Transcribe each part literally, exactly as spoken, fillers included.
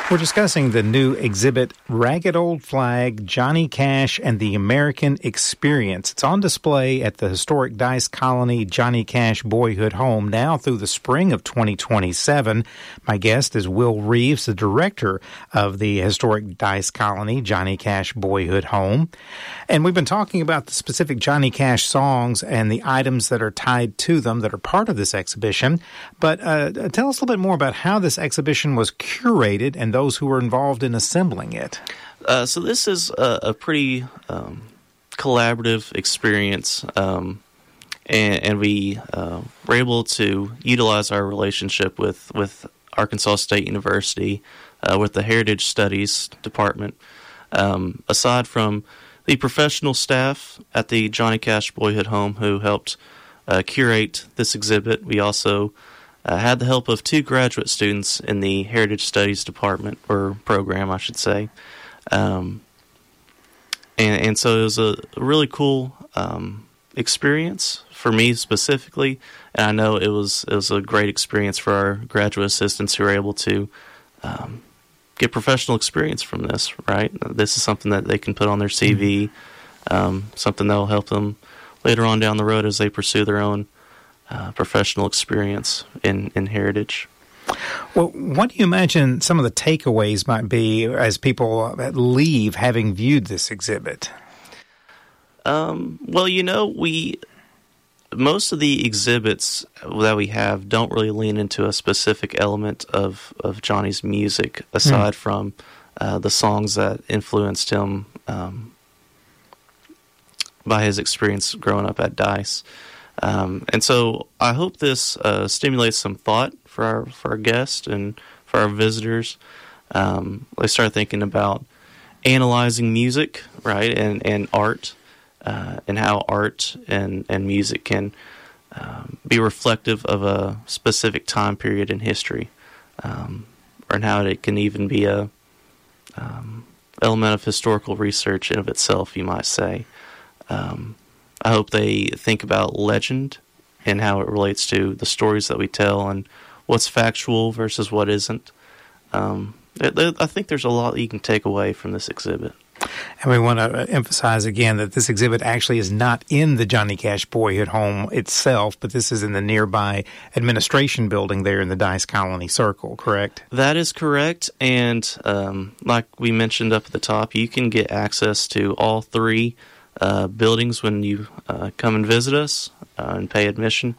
We're discussing the new exhibit, Ragged Old Flag, Johnny Cash and the American Experience. It's on display at the historic Dice Colony Johnny Cash Boyhood Home now through the spring of twenty twenty-seven. My guest is Will Reeves, the director of the historic Dice Colony Johnny Cash Boyhood Home. And we've been talking about the specific Johnny Cash songs and the items that are tied to them that are part of this exhibition. But uh, tell us a little bit more about how this exhibition was curated and those who were involved in assembling it. Uh, so this is a, a pretty um, collaborative experience, um, and, and we uh, were able to utilize our relationship with, with Arkansas State University, uh, with the Heritage Studies Department. Um, aside from the professional staff at the Johnny Cash Boyhood Home who helped uh, curate this exhibit, we also Uh, had the help of two graduate students in the Heritage Studies Department, or program, I should say. Um, and, and so it was a really cool um, experience for me specifically, and I know it was it was a great experience for our graduate assistants who were able to um, get professional experience from this, right? This is something that they can put on their C V, um, something that will help them later on down the road as they pursue their own Uh, professional experience in, in heritage. Well, what do you imagine some of the takeaways might be as people leave having viewed this exhibit? Um, well, you know, we most of the exhibits that we have don't really lean into a specific element of, of Johnny's music, aside mm. from uh, the songs that influenced him um, by his experience growing up at Dice. Um, and so I hope this uh, stimulates some thought for our for our guests and for our visitors. Um, they start thinking about analyzing music, right, and and art, uh, and how art and, and music can um, be reflective of a specific time period in history, um, and how it can even be a um, element of historical research in of itself, you might say. Um, I hope they think about legend and how it relates to the stories that we tell and what's factual versus what isn't. Um, I think there's a lot you can take away from this exhibit. And we want to emphasize again that this exhibit actually is not in the Johnny Cash Boyhood Home itself, but this is in the nearby administration building there in the Dice Colony Circle, correct? That is correct. And um, like we mentioned up at the top, you can get access to all three Uh, buildings when you uh, come and visit us uh, and pay admission.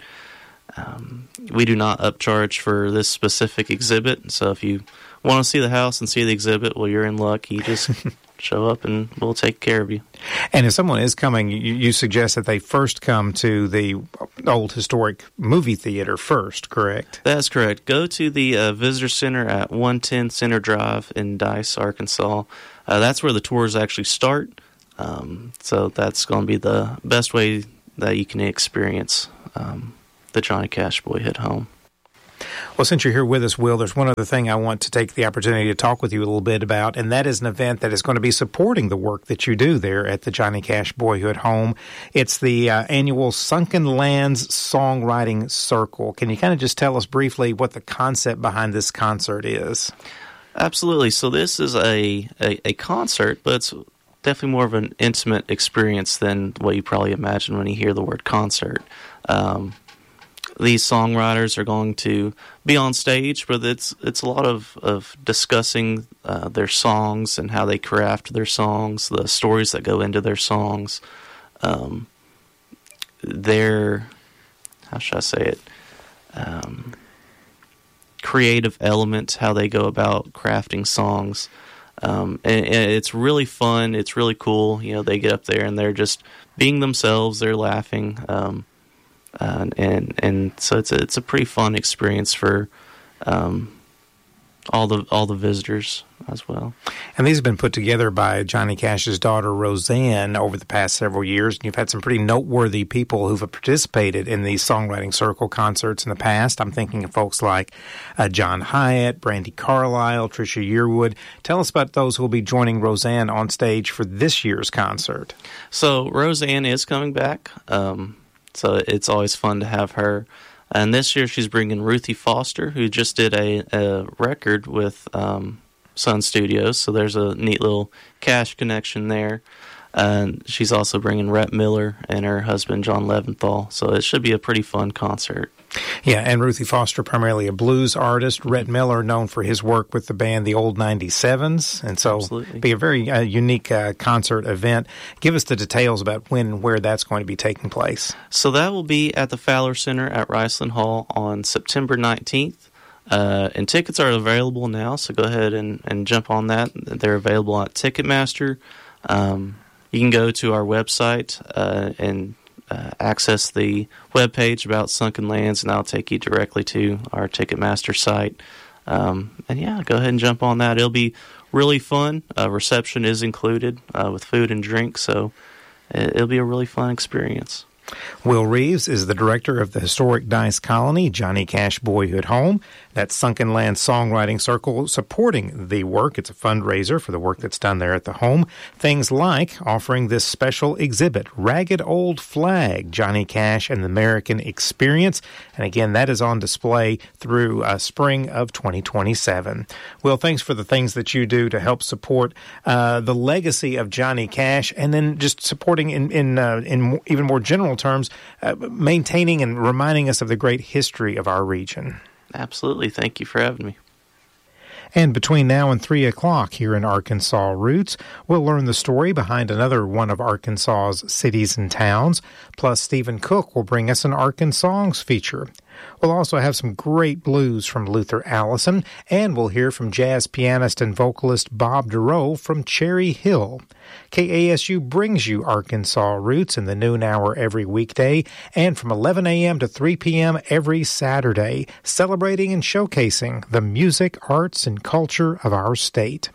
Um, we do not upcharge for this specific exhibit, so if you want to see the house and see the exhibit, well, you're in luck. You just show up and we'll take care of you. And if someone is coming, you, you suggest that they first come to the old historic movie theater first, correct? That's correct. Go to the uh, Visitor Center at one ten Center Drive in Dice, Arkansas. Uh, that's where the tours actually start. Um, so that's going to be the best way that you can experience um, the Johnny Cash Boyhood Home. Well, since you're here with us, Will, there's one other thing I want to take the opportunity to talk with you a little bit about, and that is an event that is going to be supporting the work that you do there at the Johnny Cash Boyhood Home. It's the uh, annual Sunken Lands Songwriting Circle. Can you kind of just tell us briefly what the concept behind this concert is? Absolutely. So this is a, a, a concert, but it's definitely more of an intimate experience than what you probably imagine when you hear the word concert. Um, these songwriters are going to be on stage, but it's it's a lot of, of discussing uh, their songs and how they craft their songs, the stories that go into their songs, um, their, how should I say it, um, creative elements, how they go about crafting songs. Um, and, and it's really fun. It's really cool. You know, they get up there and they're just being themselves. They're laughing, um, uh, and and so it's a, it's a pretty fun experience for um, all the all the visitors as well. And these have been put together by Johnny Cash's daughter Roseanne over the past several years. And you've had some pretty noteworthy people who've participated in these songwriting circle concerts in the past. I'm thinking of folks like uh, John Hyatt, Brandi Carlile, Trisha Yearwood. Tell us about those who will be joining Roseanne on stage for this year's concert. So Roseanne is coming back. Um, so it's always fun to have her. And this year she's bringing Ruthie Foster, who just did a, a record with um, Sun Studios, so there's a neat little Cash connection there. And she's also bringing Rhett Miller and her husband, John Leventhal. So it should be a pretty fun concert. Yeah, and Ruthie Foster, primarily a blues artist. Rhett Miller, known for his work with the band The Old ninety-sevens. And so Absolutely. Be a very uh, unique uh, concert event. Give us the details about when and where that's going to be taking place. So that will be at the Fowler Center at Riceland Hall on September nineteenth. Uh, and tickets are available now, so go ahead and, and jump on that. They're available at Ticketmaster. Um, you can go to our website uh, and uh, access the webpage about Sunken Lands, and that'll take you directly to our Ticketmaster site. Um, and yeah, go ahead and jump on that. It'll be really fun. Uh, reception is included uh, with food and drink, so it'll be a really fun experience. Will Reeves is the director of the historic Dice Colony, Johnny Cash Boyhood Home. That's Sunken Land Songwriting Circle supporting the work. It's a fundraiser for the work that's done there at the home. Things like offering this special exhibit, Ragged Old Flag, Johnny Cash and the American Experience. And again, that is on display through uh, spring of twenty twenty-seven. Will, thanks for the things that you do to help support uh, the legacy of Johnny Cash, and then just supporting in, in, uh, in even more general terms, uh, maintaining and reminding us of the great history of our region. Absolutely. Thank you for having me. And between now and three o'clock here in Arkansas Roots, we'll learn the story behind another one of Arkansas's cities and towns. Plus, Stephen Cook will bring us an Arkansas feature. We'll also have some great blues from Luther Allison, and we'll hear from jazz pianist and vocalist Bob Dorough from Cherry Hill. K A S U brings you Arkansas Roots in the noon hour every weekday, and from eleven a.m. to three p.m. every Saturday, celebrating and showcasing the music, arts, and culture of our state.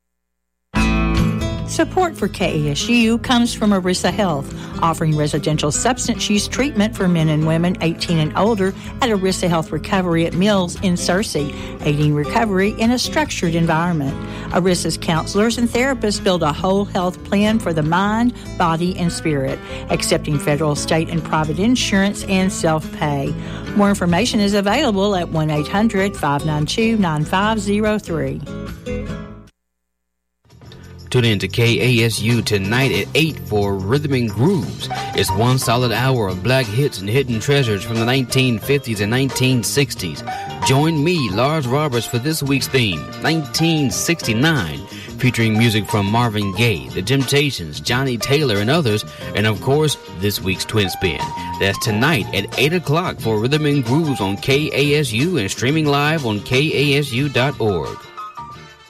Support for K A S U comes from Arissa Health, offering residential substance use treatment for men and women eighteen and older at Arissa Health Recovery at Mills in Searcy, aiding recovery in a structured environment. Arissa's counselors and therapists build a whole health plan for the mind, body, and spirit, accepting federal, state, and private insurance and self-pay. More information is available at one eight hundred five nine two nine five zero three. Tune in to K A S U tonight at eight for Rhythm and Grooves. It's one solid hour of black hits and hidden treasures from the nineteen fifties and nineteen sixties. Join me, Lars Roberts, for this week's theme, nineteen sixty-nine, featuring music from Marvin Gaye, The Temptations, Johnny Taylor, and others, and of course, this week's Twin Spin. That's tonight at eight o'clock for Rhythm and Grooves on K A S U and streaming live on K A S U dot org.